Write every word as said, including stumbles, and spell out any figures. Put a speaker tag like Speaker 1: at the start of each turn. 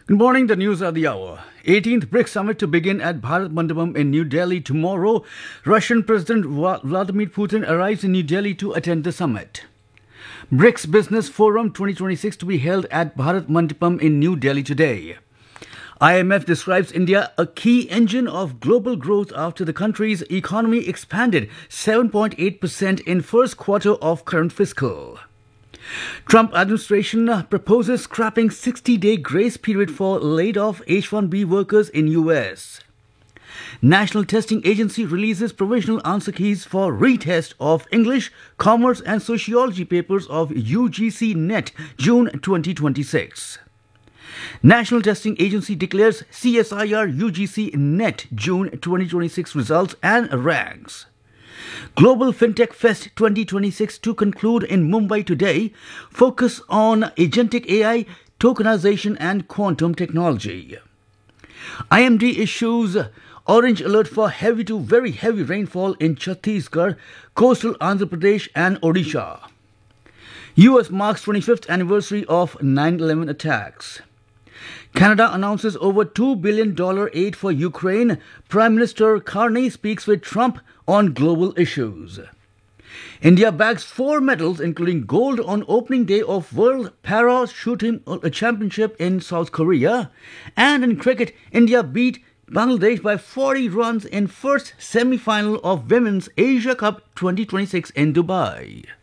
Speaker 1: Good morning, the news at the hour. eighteenth BRICS summit to begin at Bharat Mandapam in New Delhi tomorrow. Russian President Vladimir Putin arrives in New Delhi to attend the summit. BRICS Business Forum twenty twenty-six to be held at Bharat Mandapam in New Delhi today. I M F describes India a key engine of global growth after the country's economy expanded seven point eight percent in first quarter of current fiscal. Trump administration proposes scrapping sixty-day grace period for laid-off H one B workers in U S. National Testing Agency releases provisional answer keys for retest of English, Commerce and Sociology papers of U G C NET June twenty twenty-six. National Testing Agency declares C S I R U G C NET June twenty twenty-six results and ranks. Global FinTech Fest twenty twenty-six to conclude in Mumbai today, focus on agentic A I, tokenization and quantum technology. I M D issues orange alert for heavy to very heavy rainfall in Chhattisgarh, coastal Andhra Pradesh and Odisha. U S marks twenty-fifth anniversary of nine eleven attacks. Canada announces over two billion dollars aid for Ukraine. Prime Minister Carney speaks with Trump on global issues. India bags four medals, including gold on opening day of World Para Shooting Championship in South Korea. And in cricket, India beat Bangladesh by forty runs in first semi-final of Women's Asia Cup twenty twenty-six in Dubai.